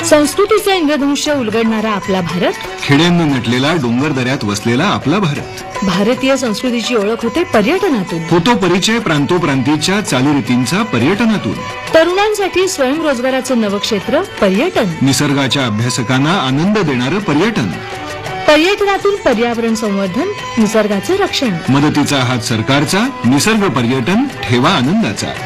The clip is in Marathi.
संस्कृतीचा इंद्रधनुष्य उलगडणारा आपला भारत, खेड्यांनी नटलेला डोंगर दऱ्यात वसलेला आपला भारत. भारतीय संस्कृतीची ओळख होते पर्यटनातून. होतो परिचय प्रांतोप्रांतीच्या चालीरीतींचा पर्यटनातून. तरुणांसाठी स्वयंरोजगाराचं नवं क्षेत्र पर्यटन. निसर्गाच्या अभ्यासकांना आनंद देणारं पर्यटन. पर्यटनातून पर्यावरण संवर्धन, निसर्गाचं रक्षण. मदतीचा हात सरकारचा, निसर्ग पर्यटन ठेवा आनंदाचा.